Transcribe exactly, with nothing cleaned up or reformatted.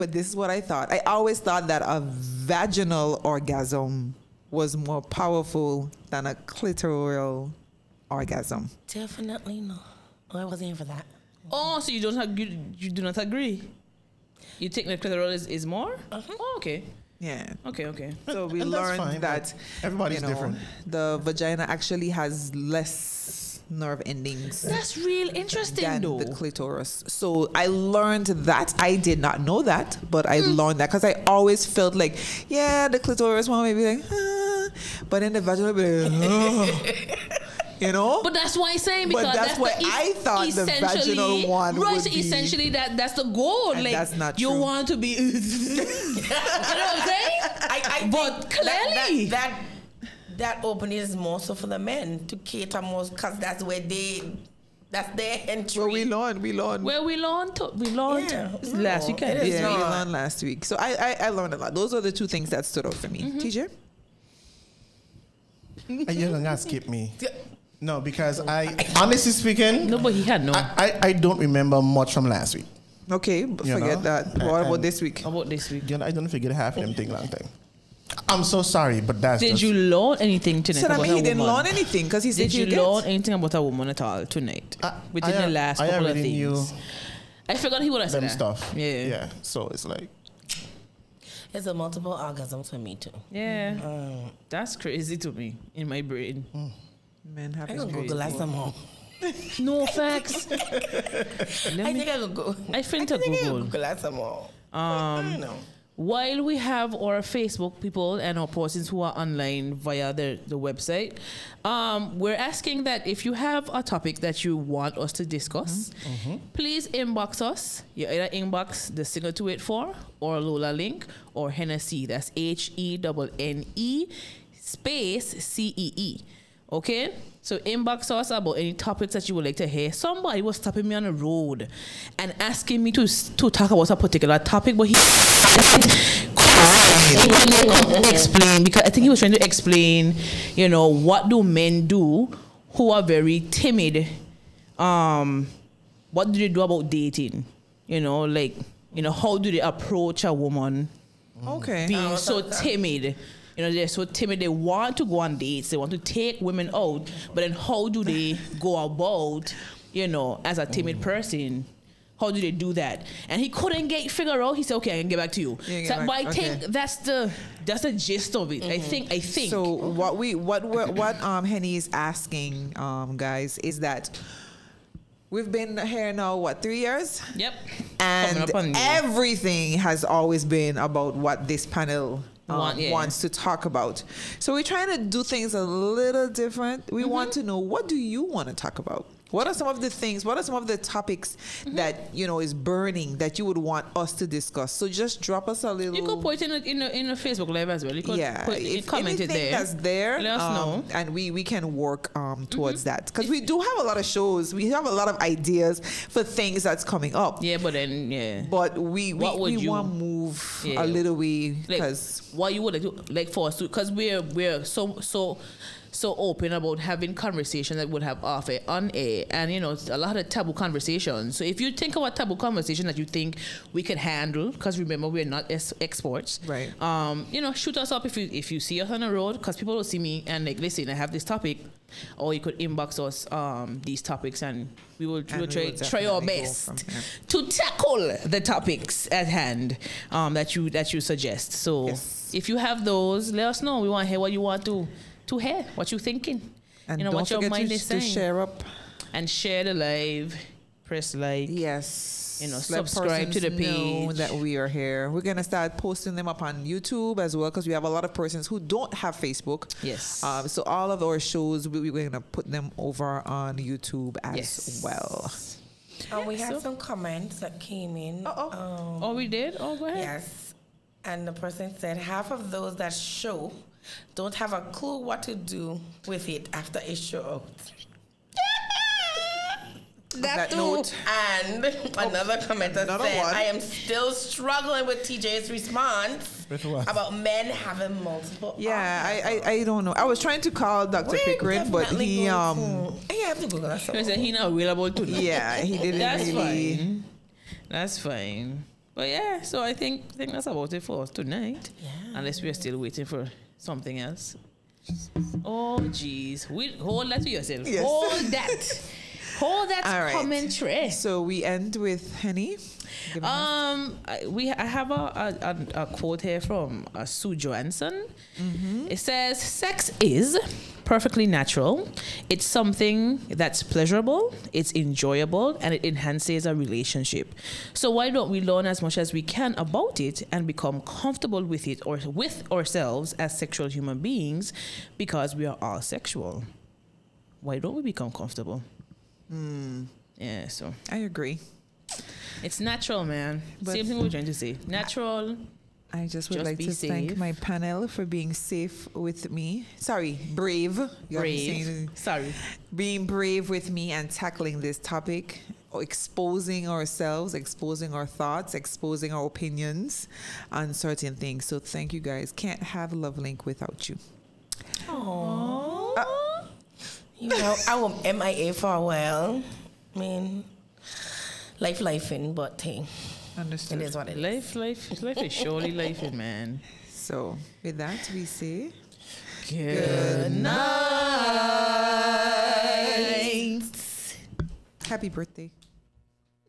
But this is what I thought. I always thought that a vaginal orgasm was more powerful than a clitoral orgasm. Definitely no. Oh, I wasn't here for that. Oh, so you don't have, you, you do not agree? You think the clitoral is, is more? Uh-huh. Oh, okay. Yeah. Okay, okay. So we And that's learned fine, that but everybody's you know, different. the vagina actually has less nerve endings That's real interesting, than though. the clitoris. So I learned that. I did not know that, but I Hmm. learned that because I always felt like, yeah, the clitoris one may be like, ah, but in the vaginal, be like, "Ah." You know. But that's why I'm saying, But because that's that's, what the, es- I thought the essentially- vaginal one right, would so be. essentially that that's the goal. And like that's not you true. want to be you know what I'm saying? I, I But think that, clearly- that, that that opening is more so for the men to cater more because that's where they that's their entry. Well, we learned. We learned. Where we learned to, we learned Yeah. it's last No, weekend. it is yeah, we not. learned last week. So I, I I learned a lot. Those are the two things that stood out for me. Mm-hmm. T J. And you're gonna skip me. No, because I, honestly speaking, No, but he had no. I, I, I don't remember much from last week. Okay, but You forget know? that. And- What about and- this week? How about this week? You know, I don't forget half of them thing long time. I'm so sorry, but that's Did just, you learn anything tonight So that about means a he didn't woman? learn anything because he said Did you you learn did. anything about a woman at all tonight? I, Within I, the last I couple of already things. knew I forgot he would have said them that. stuff. Yeah. Yeah. So it's like, It's a multiple orgasms for me too. Yeah. Um, That's crazy to me in my brain. Men have I been can crazy. Google that some more. No facts. Let I me- think I could go. I finna I think I Google. could Google that some more. I Um, don't know. while we have our Facebook people and our persons who are online via the, the website, um, we're asking that if you have a topic that you want us to discuss, please inbox us. You either inbox the Signal two eighty-four or Lola Link or Hennessy. That's H E N N E space C E E. Okay? So inbox us about any topics that you would like to hear. Somebody was stopping me on the road and asking me to to talk about a particular topic, but he explain because I think he was trying to explain, you know, what do men do who are very timid? Um, what do they do about dating? You know, like, you know, how do they approach a woman Okay. being so timid? You know, they're so timid. They want to go on dates. They want to take women out. But then how do they go about, you know, as a timid person? How do they do that? And he couldn't get figure out. He said, "Okay, I can get back to you." You can So, get but I back- think okay. that's the that's the gist of it. I think. I think. So what we what we're, what um Henny is asking um guys is that we've been here now what three years Yep. and Coming up on you. everything has always been about what this panel um, Want- yeah. wants to talk about. So we're trying to do things a little different. We Mm-hmm. want to know, what do you want to talk about? What are some of the things, what are some of the topics Mm-hmm. that, you know, is burning that you would want us to discuss? So just drop us a little. You could put it in a, in a, in a Facebook live as well. You could Yeah, put it, if comment it anything there. that's there, Let us um, know. Mm-hmm. and we we can work um towards that because we do have a lot of shows. We have a lot of ideas for things that's coming up. Yeah, but then yeah. But we we, What would we you- want to move Yeah. a little way Like, because what you would like, to, like for us to, because we're we're so so so open about having conversations that would have off air, on air, and you know a lot of taboo conversations. So if you think about taboo conversation that you think we could handle, because remember we're not es- experts, Right. Um, you know, shoot us up if you if you see us on the road, because people will see me and like, listen, I have this topic, or you could inbox us um these topics and we will, we And will we try will try our definitely go best from here. to tackle the topics at hand um, that you that you suggest. So Yes. if you have those, let us know. We want to hear what you want to to hear, what you're thinking, and you know, don't what your forget mind to, is to saying, share up. and share the live, press like. Yes. You know, Let subscribe to the persons know page. that we are here. We're gonna start posting them up on YouTube as well because we have a lot of persons who don't have Facebook. Yes. Um, so all of our shows, we, we're gonna put them over on YouTube as Yes. well. And we had So- some comments that came in. Uh-oh. Um, Oh, we did. Oh, go ahead. Yes. And the person said half of those that show don't have a clue what to do with it after it show out. That note. And another commenter Another said, one. I am still struggling with T J's response With what? about men having multiple Yeah, I, orgasms. I I don't know. I was trying to call Doctor We're Pickering, but definitely he going um to- I have to Google that. He said he not available to. yeah he didn't That's really. fine. That's fine. But yeah, so I think I think that's about it for us tonight. Yeah. Unless we are still waiting for something else. Oh jeez. We hold that to yourself. Yes. Hold that. Hold that All right. commentary. So we end with Henny. Giving us- Um, I- we I have a, a, a, a quote here from uh, Sue Johansson. It says, "Sex is perfectly natural. It's something that's pleasurable, it's enjoyable, and it enhances a relationship. So why don't we learn as much as we can about it and become comfortable with it or with ourselves as sexual human beings, because we are all sexual. Why don't we become comfortable?" Yeah, so I agree. it's natural, man. But- Same thing we were trying to say. Natural. I just would Just like be to thank safe. my panel for being safe with me. Sorry, brave. You have to say Brave. it. Sorry. Being brave with me and tackling this topic, or exposing ourselves, exposing our thoughts, exposing our opinions on certain things. So thank you guys. Can't have Love Link without you. Aww. You know, I was M I A for a while. I mean, life, life in, but hey, Understood. it is what it is. Life, life, life is surely life, man. So with that, we say Good night. happy birthday.